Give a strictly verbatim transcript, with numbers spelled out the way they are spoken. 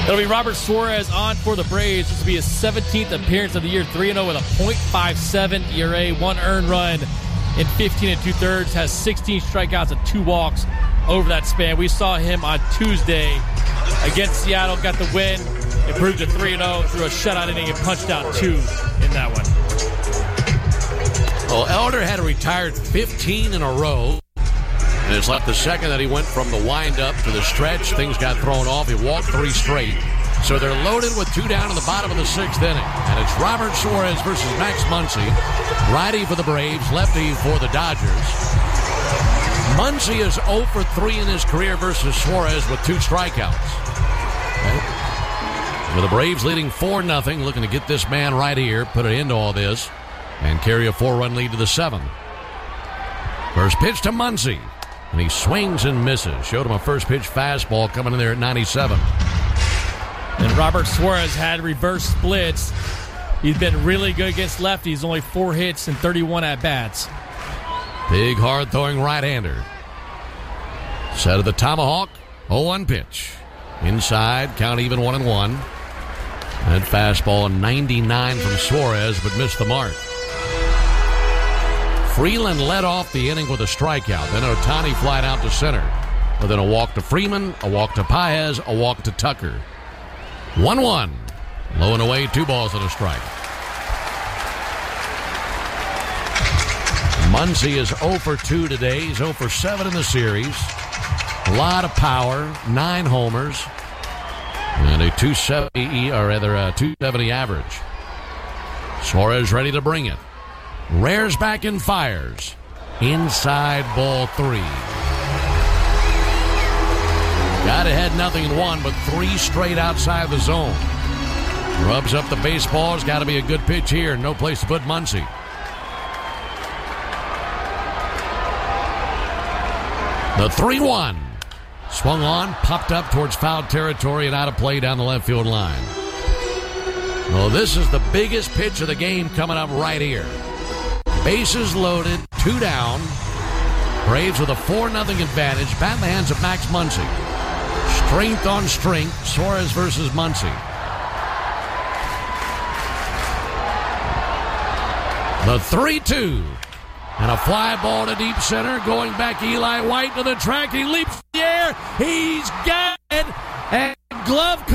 It'll be Robert Suarez on for the Braves. This will be his seventeenth appearance of the year, three and oh with a point five seven E R A, one earned run in fifteen and two-thirds, has sixteen strikeouts and two walks over that span. We saw him on Tuesday against Seattle, got the win, improved to three and oh, threw a shutout inning and punched out two in that one. Well, Elder had retired fifteen in a row. And it's like the second that he went from the windup to the stretch, things got thrown off. He walked three straight. So they're loaded with two down in the bottom of the sixth inning. And it's Robert Suarez versus Max Muncy. Righty for the Braves, lefty for the Dodgers. Muncy is oh for three in his career versus Suarez with two strikeouts. Okay. With the Braves leading four nothing, looking to get this man right here, put an end to all this, and carry a four-run lead to the seventh. First pitch to Muncy. And he swings and misses. Showed him a first pitch fastball coming in there at ninety-seven. And Robert Suarez had reverse splits. He's been really good against lefties. Only four hits and thirty-one at-bats. Big, hard-throwing right-hander. Set of the tomahawk. oh one pitch. Inside, count even one and one. That fastball ninety-nine from Suarez, but missed the mark. Freeland led off the inning with a strikeout. Then Ohtani flied out to center. But then a walk to Freeman, a walk to Paez, a walk to Tucker. one one. Low and away, two balls and a strike. Muncy is oh for two today. He's oh for seven in the series. A lot of power, nine homers, and a two seventy, or rather a two seventy average. Suarez ready to bring it. Rares back and fires. Inside ball three. Got ahead nothing in one, but three straight outside the zone. Rubs up the baseball. It's got to be a good pitch here. No place to put Muncy. The three one. Swung on, popped up towards foul territory and out of play down the left field line. Well, this is the biggest pitch of the game coming up right here. Bases loaded, two down. Braves with a four nothing advantage. Bat in the hands of Max Muncy. Strength on strength. Suarez versus Muncy. The three two. And a fly ball to deep center. Going back, Eli White to the track. He leaps in the air. He's got it. And glove